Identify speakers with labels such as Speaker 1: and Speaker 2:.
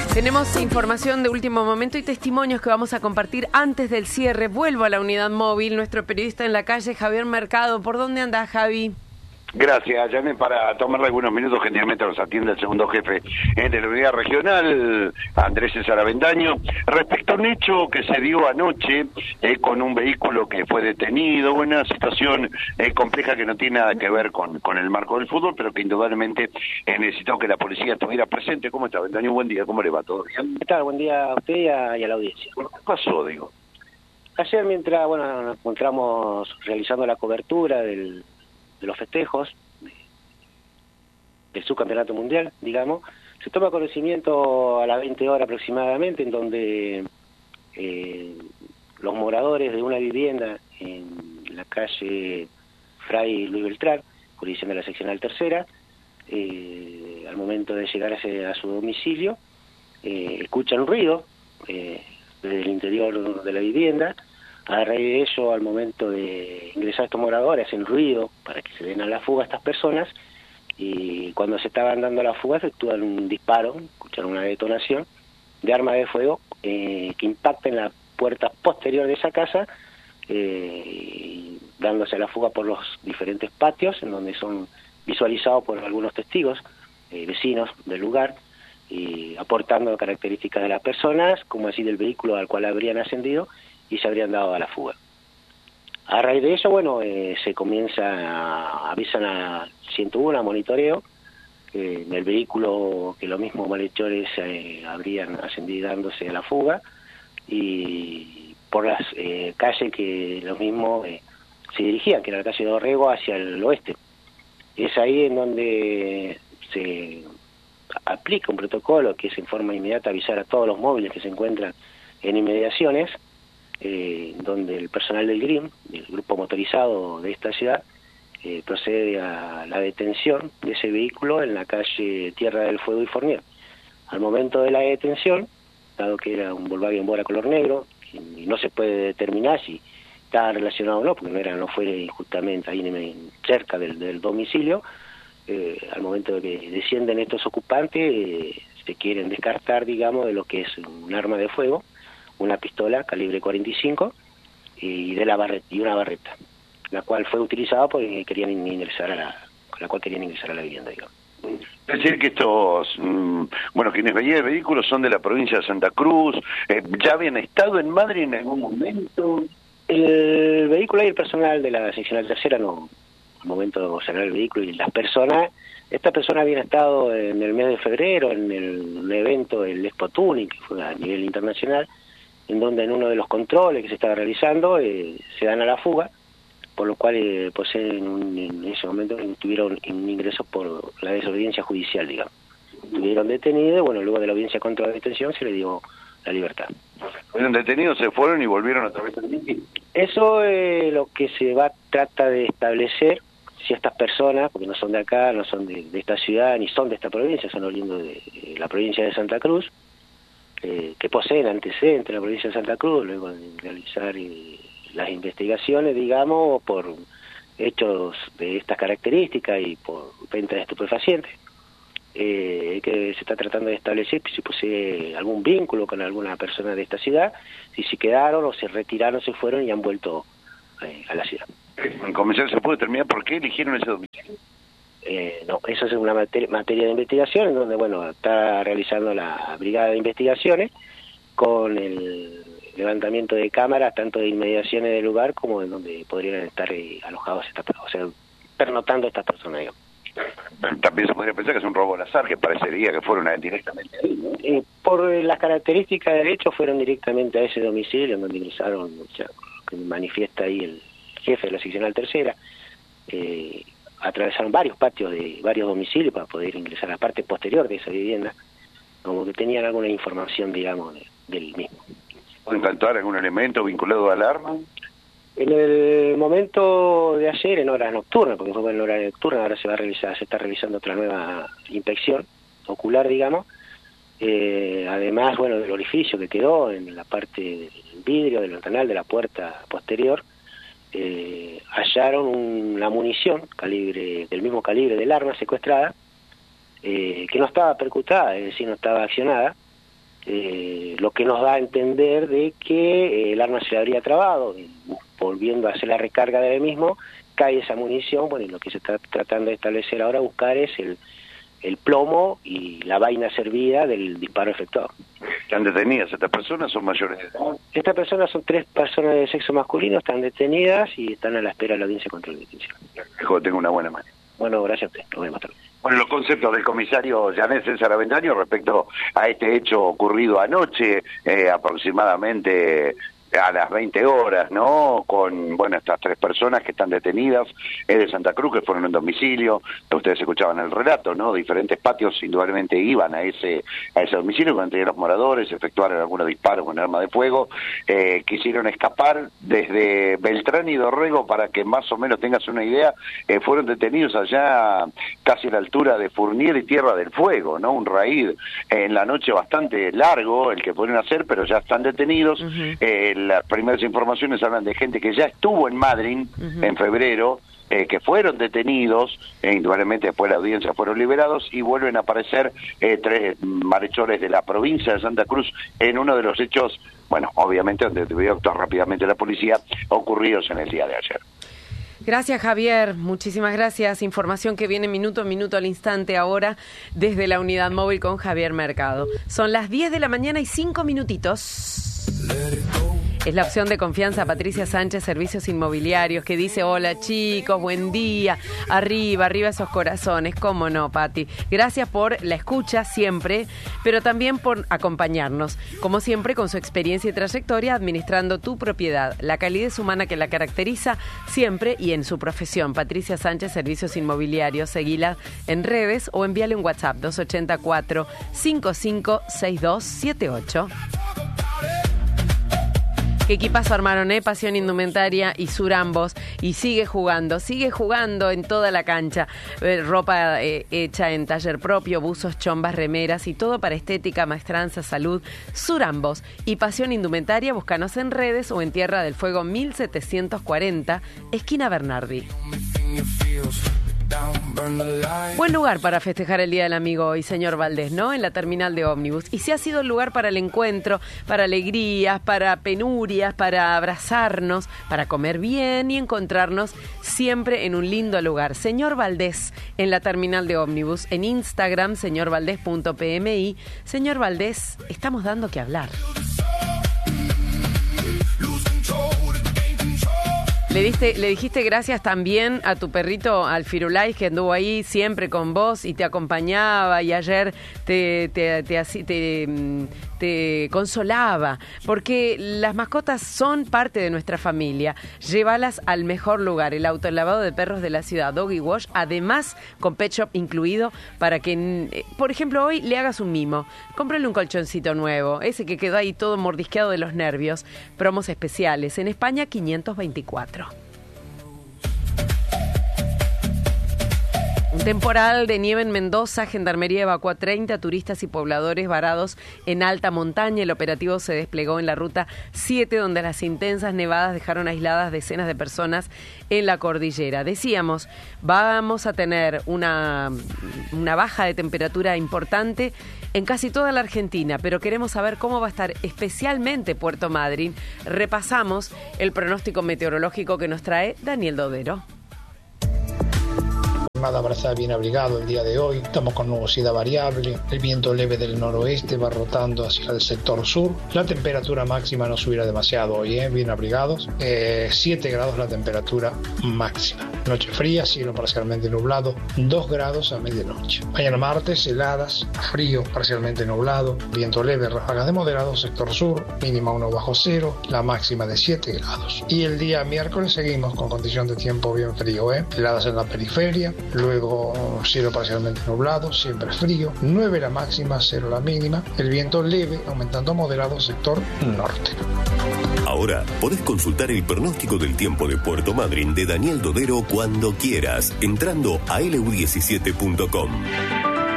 Speaker 1: Tenemos información de último momento y testimonios que vamos a compartir antes del cierre. Vuelvo a la unidad móvil, nuestro periodista en la calle, Javier Mercado. ¿Por dónde andás, Javi?
Speaker 2: Gracias, Janet, para tomarle algunos minutos. Gentilmente nos atiende el segundo jefe de la unidad regional, Andrés César Avendaño, respecto a un hecho que se dio anoche con un vehículo que fue detenido, una situación compleja que no tiene nada que ver con el marco del fútbol, pero que indudablemente necesitó que la policía estuviera presente. ¿Cómo está, Avendaño? Buen día, ¿cómo le va? ¿Todo bien?
Speaker 3: ¿Qué tal? Buen día a usted y a la audiencia.
Speaker 2: ¿Qué pasó, digo?
Speaker 3: Ayer, mientras nos encontramos realizando la cobertura de los festejos del subcampeonato mundial, digamos, se toma conocimiento a las 20 horas aproximadamente, en donde los moradores de una vivienda en la calle Fray Luis Beltrán, jurisdicción de la seccional tercera, al momento de llegar a su domicilio, escuchan ruido desde el interior de la vivienda. A raíz de ello, al momento de ingresar estos moradores, hacen ruido para que se den a la fuga estas personas, y cuando se estaban dando a la fuga efectúan un disparo, escucharon una detonación de arma de fuego que impacta en la puerta posterior de esa casa, dándose a la fuga por los diferentes patios, en donde son visualizados por algunos testigos, vecinos del lugar, y aportando características de las personas, como así del vehículo al cual habrían ascendido, y se habrían dado a la fuga. A raíz de eso, se comienza, avisan a 101 a monitoreo en el vehículo, que los mismos malhechores habrían ascendido dándose a la fuga, y por las calles que los mismos se dirigían, que era la calle de Dorrego hacia el oeste. Es ahí en donde se aplica un protocolo que es en forma inmediata avisar a todos los móviles que se encuentran en inmediaciones, donde el personal del GRIM, el grupo motorizado de esta ciudad, procede a la detención de ese vehículo en la calle Tierra del Fuego y Fournier. Al momento de la detención, dado que era un Volkswagen Bora color negro, y no se puede determinar si estaba relacionado o no, porque no fue justamente ahí cerca del domicilio, al momento de que descienden estos ocupantes, se quieren descartar, digamos, de lo que es un arma de fuego, una pistola calibre 45 y una barreta, la cual fue utilizada porque querían ingresar con la cual querían ingresar a la vivienda, digamos.
Speaker 2: Es decir que estos, quienes venían el vehículo son de la provincia de Santa Cruz, ¿ya habían estado en Madrid en algún momento?
Speaker 3: El vehículo y el personal de la seccional tercera no, al momento de sacar el vehículo y las personas, estas personas habían estado en el mes de febrero en el evento del Expo Tuning, que fue a nivel internacional, en donde en uno de los controles que se estaba realizando se dan a la fuga, por lo cual en ese momento tuvieron un ingreso por la desobediencia judicial, digamos. Estuvieron detenidos, luego de la audiencia contra la detención se le dio la libertad.
Speaker 2: Fueron detenidos, se fueron y volvieron otra vez al mitin.
Speaker 3: Eso es lo que trata de establecer, si estas personas, porque no son de acá, no son de esta ciudad, ni son de esta provincia, son oriundos de la provincia de Santa Cruz, que poseen antecedentes en la provincia de Santa Cruz, luego de realizar las investigaciones, digamos, por hechos de estas características y por venta de estupefacientes, que se está tratando de establecer si posee algún vínculo con alguna persona de esta ciudad, si se quedaron o se retiraron, se fueron y han vuelto a la ciudad.
Speaker 2: En comisario, ¿se puede terminar por qué eligieron ese domicilio?
Speaker 3: No, eso es una materia de investigación, en donde, está realizando la brigada de investigaciones con el levantamiento de cámaras, tanto de inmediaciones del lugar como en donde podrían estar alojados, pernotando estas personas, digamos.
Speaker 2: También se podría pensar que es un robo al azar, que parecería que fueron directamente ahí, ¿no?
Speaker 3: Por las características del hecho, fueron directamente a ese domicilio, en donde ingresaron, que manifiesta ahí el jefe de la seccional tercera, atravesaron varios patios de varios domicilios para poder ingresar a la parte posterior de esa vivienda, como que tenían alguna información, digamos, del mismo.
Speaker 2: ¿Pueden cantar algún elemento vinculado al arma?
Speaker 3: En el momento de ayer, en horas nocturnas, porque fue en hora nocturna, ahora se está realizando otra nueva inspección ocular, digamos. Además, del orificio que quedó en la parte del vidrio, del ventanal, de la puerta posterior, hallaron la munición del mismo calibre del arma secuestrada, que no estaba percutada, es decir, no estaba accionada, lo que nos da a entender de que el arma se le habría trabado, volviendo a hacer la recarga del mismo, cae esa munición. Bueno, y lo que se está tratando de establecer ahora, buscar es el plomo y la vaina servida del disparo efectuado.
Speaker 2: ¿Están detenidas estas personas? ¿Son mayores de edad?
Speaker 3: Estas personas son 3 personas de sexo masculino, están detenidas y están a la espera de la audiencia contra la detención.
Speaker 2: Que tenga una buena mañana.
Speaker 3: Bueno, gracias a usted. Nos vemos tarde.
Speaker 2: Bueno, los conceptos del comisario Yanés César Avendaño respecto a este hecho ocurrido anoche, aproximadamente a las 20 horas, ¿no? Con, bueno, estas 3 personas que están detenidas, de Santa Cruz, que fueron en domicilio. Ustedes escuchaban el relato, ¿no? Diferentes patios indudablemente iban a ese domicilio, cuando los moradores efectuaron algunos disparos con arma de fuego, quisieron escapar desde Beltrán y Dorrego. Para que más o menos tengas una idea, fueron detenidos allá casi a la altura de Fournier y Tierra del Fuego, ¿no? Un raid en la noche bastante largo el que pueden hacer, pero ya están detenidos. Las primeras informaciones hablan de gente que ya estuvo en Madryn en febrero, que fueron detenidos, indudablemente después de la audiencia fueron liberados, y vuelven a aparecer 3 malhechores de la provincia de Santa Cruz en uno de los hechos, bueno, obviamente donde debió actuar rápidamente la policía, ocurridos en el día de ayer.
Speaker 1: Gracias, Javier. Muchísimas gracias. Información que viene minuto a minuto al instante ahora desde la unidad móvil con Javier Mercado. Son las 10 de la mañana y 5 minutitos. Es la opción de confianza Patricia Sánchez, Servicios Inmobiliarios, que dice: hola chicos, buen día, arriba esos corazones. Cómo no, Pati. Gracias por la escucha siempre, pero también por acompañarnos, como siempre, con su experiencia y trayectoria administrando tu propiedad, la calidez humana que la caracteriza siempre y en su profesión. Patricia Sánchez, Servicios Inmobiliarios. Seguila en redes o envíale un WhatsApp 284-556278. ¿Qué equipazo armaron, Pasión Indumentaria y Surambos? Y sigue jugando en toda la cancha. Ropa hecha en taller propio, buzos, chombas, remeras y todo para estética, maestranza, salud. Surambos y Pasión Indumentaria, búscanos en redes o en Tierra del Fuego 1740, esquina Bernardi. Buen lugar para festejar el Día del Amigo hoy, señor Valdés, ¿no? En la terminal de ómnibus. Y si ha sido el lugar para el encuentro, para alegrías, para penurias, para abrazarnos, para comer bien y encontrarnos siempre en un lindo lugar. Señor Valdés, en la terminal de ómnibus. En Instagram, señorvaldés.pmi. Señor Valdés, estamos dando que hablar. Le dijiste gracias también a tu perrito, al Firulais, que anduvo ahí siempre con vos y te acompañaba, y ayer te consolaba, porque las mascotas son parte de nuestra familia. Llévalas al mejor lugar, el autolavado de perros de la ciudad, Doggy Wash, además con Pet Shop incluido, para que, por ejemplo, hoy le hagas un mimo. Cómprale un colchoncito nuevo, ese que quedó ahí todo mordisqueado de los nervios. Promos especiales, en España 524. Un temporal de nieve en Mendoza, Gendarmería evacuó a 30 turistas y pobladores varados en alta montaña. El operativo se desplegó en la ruta 7, donde las intensas nevadas dejaron aisladas decenas de personas en la cordillera. Decíamos, vamos a tener una baja de temperatura importante en casi toda la Argentina, pero queremos saber cómo va a estar especialmente Puerto Madryn. Repasamos el pronóstico meteorológico que nos trae Daniel Dodero.
Speaker 4: Para estar bien abrigado el día de hoy. Estamos con nubosidad variable, el viento leve del noroeste va rotando hacia el sector sur. La temperatura máxima no subirá demasiado hoy, bien abrigados. 7 grados la temperatura máxima. Noche fría, cielo parcialmente nublado, 2 grados a medianoche. Mañana martes, heladas, frío, parcialmente nublado, viento leve, ráfagas de moderado, sector sur, mínima 1 bajo cero, la máxima de 7 grados. Y el día miércoles seguimos con condición de tiempo bien frío, heladas en la periferia, luego cielo parcialmente nublado, siempre frío, 9 la máxima, 0 la mínima, el viento leve, aumentando a moderado, sector norte.
Speaker 5: Ahora podés consultar el pronóstico del tiempo de Puerto Madryn de Daniel Dodero cuando quieras, entrando a lu17.com.